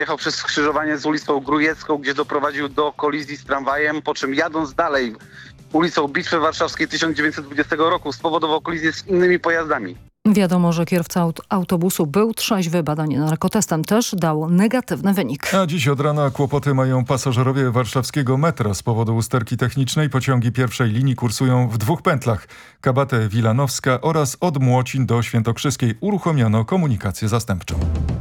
Jechał przez skrzyżowanie z ulicą Grujecką, gdzie doprowadził do kolizji z tramwajem, po czym jadąc dalej ulicą Bitwy Warszawskiej 1920 roku spowodował kolizję z innymi pojazdami. Wiadomo, że kierowca autobusu był trzeźwy. Badanie narkotestem też dało negatywny wynik. A dziś od rana kłopoty mają pasażerowie warszawskiego metra. Z powodu usterki technicznej pociągi pierwszej linii kursują w 2 pętlach. Kabate-Wilanowska oraz od Młocin do Świętokrzyskiej uruchomiono komunikację zastępczą.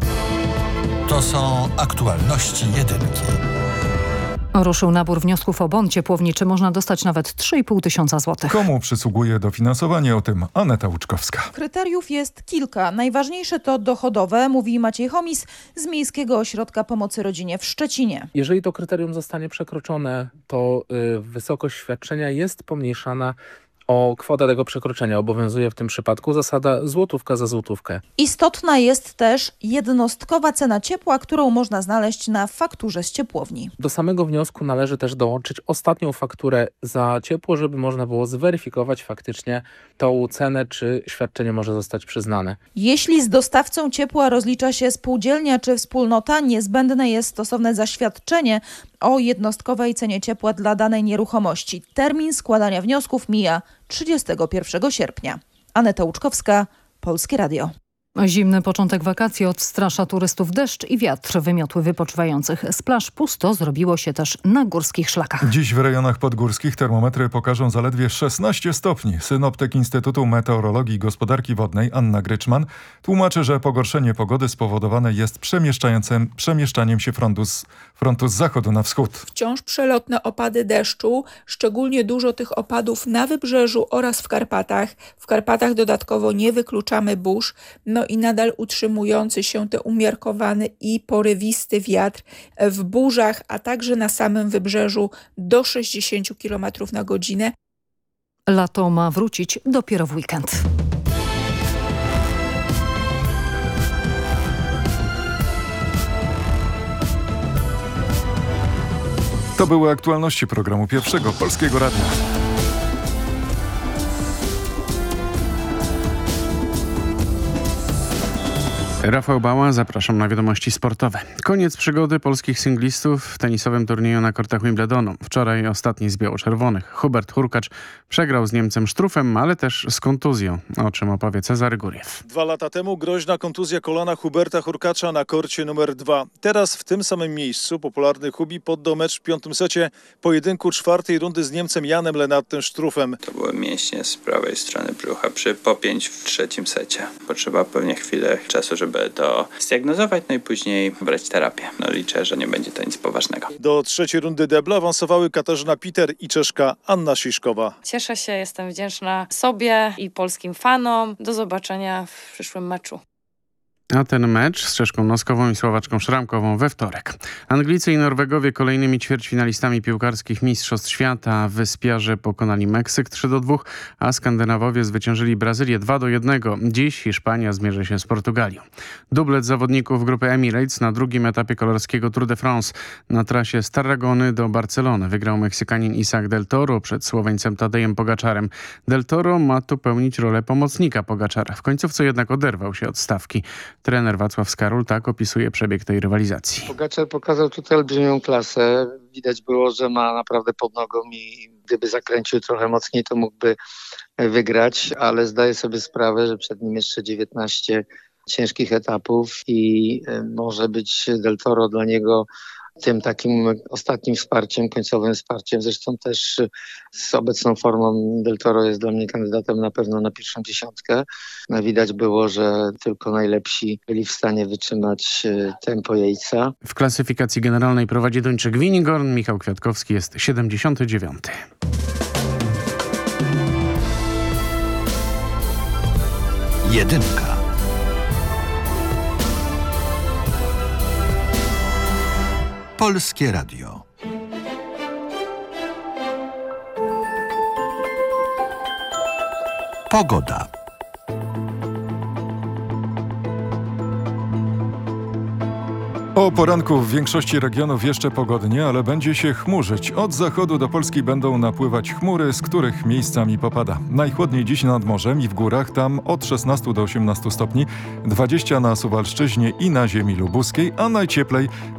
To są aktualności jedynki. Ruszył nabór wniosków o bon ciepłowniczy. Można dostać nawet 3,5 tysiąca złotych. Komu przysługuje dofinansowanie? O tym Aneta Łuczkowska. Kryteriów jest kilka. Najważniejsze to dochodowe, mówi Maciej Chomis z Miejskiego Ośrodka Pomocy Rodzinie w Szczecinie. Jeżeli to kryterium zostanie przekroczone, to wysokość świadczenia jest pomniejszana o kwotę tego przekroczenia. Obowiązuje w tym przypadku zasada złotówka za złotówkę. Istotna jest też jednostkowa cena ciepła, którą można znaleźć na fakturze z ciepłowni. Do samego wniosku należy też dołączyć ostatnią fakturę za ciepło, żeby można było zweryfikować faktycznie tą cenę, czy świadczenie może zostać przyznane. Jeśli z dostawcą ciepła rozlicza się spółdzielnia czy wspólnota, niezbędne jest stosowne zaświadczenie o jednostkowej cenie ciepła dla danej nieruchomości. Termin składania wniosków mija 31 sierpnia. Aneta Łuczkowska, Polskie Radio. Zimny początek wakacji odstrasza turystów deszcz i wiatr. Wymiotły wypoczywających z plaż. Pusto zrobiło się też na górskich szlakach. Dziś w rejonach podgórskich termometry pokażą zaledwie 16 stopni. Synoptyk Instytutu Meteorologii i Gospodarki Wodnej Anna Gryczman tłumaczy, że pogorszenie pogody spowodowane jest przemieszczaniem się frontu z zachodu na wschód. Wciąż przelotne opady deszczu, szczególnie dużo tych opadów na wybrzeżu oraz w Karpatach. W Karpatach dodatkowo nie wykluczamy burz. No i nadal utrzymujący się ten umiarkowany i porywisty wiatr w burzach, a także na samym wybrzeżu do 60 km na godzinę. Lato ma wrócić dopiero w weekend. To były aktualności programu Pierwszego Polskiego Radia. Rafał Bała, zapraszam na wiadomości sportowe. Koniec przygody polskich singlistów w tenisowym turnieju na kortach Wimbledonu. Wczoraj ostatni z biało-czerwonych. Hubert Hurkacz przegrał z Niemcem Struffem, ale też z kontuzją, o czym opowie Cezary Góriew. 2 lata temu groźna kontuzja kolana Huberta Hurkacza na korcie numer 2. Teraz w tym samym miejscu popularny Hubi poddał mecz w 5. secie pojedynku 4. rundy z Niemcem Janem Lennartem Struffem. To były mięśnie z prawej strony brzucha po 5 w 3. secie. Potrzeba pewnie chwilę czasu, żeby to zdiagnozować, no i później brać terapię. No liczę, że nie będzie to nic poważnego. Do 3. rundy debla awansowały Katarzyna Piter i Czeszka Anna Szyszkowa. Cieszę się, jestem wdzięczna sobie i polskim fanom. Do zobaczenia w przyszłym meczu. A ten mecz z Czeszką Noskową i Słowaczką Szramkową we wtorek. Anglicy i Norwegowie kolejnymi ćwierćfinalistami piłkarskich Mistrzostw Świata. Wyspiarze pokonali Meksyk 3-2, a Skandynawowie zwyciężyli Brazylię 2-1. Dziś Hiszpania zmierzy się z Portugalią. Dublet zawodników grupy Emirates na drugim etapie kolorskiego Tour de France. Na trasie z Tarragony do Barcelony wygrał Meksykanin Isaac Del Toro przed Słoweńcem Tadejem Pogaczarem. Del Toro ma tu pełnić rolę pomocnika Pogaczara. W końcówce jednak oderwał się od stawki. Trener Wacław Skarol tak opisuje przebieg tej rywalizacji. Pogaczar pokazał tutaj olbrzymią klasę. Widać było, że ma naprawdę pod nogą i gdyby zakręcił trochę mocniej, to mógłby wygrać, ale zdaję sobie sprawę, że przed nim jeszcze 19 ciężkich etapów i może być Del Toro dla niego tym takim ostatnim wsparciem, końcowym wsparciem. Zresztą też z obecną formą Del Toro jest dla mnie kandydatem na pewno na pierwszą dziesiątkę. Widać było, że tylko najlepsi byli w stanie wytrzymać tempo Yatesa. W klasyfikacji generalnej prowadzi Duńczyk Winigorn, Michał Kwiatkowski jest 79. Jedynka. Polskie Radio. Pogoda. O poranku w większości regionów jeszcze pogodnie, ale będzie się chmurzyć. Od zachodu do Polski będą napływać chmury, z których miejscami popada. Najchłodniej dziś nad morzem i w górach, tam od 16 do 18 stopni, 20 na Suwalszczyźnie i na ziemi lubuskiej, a najcieplej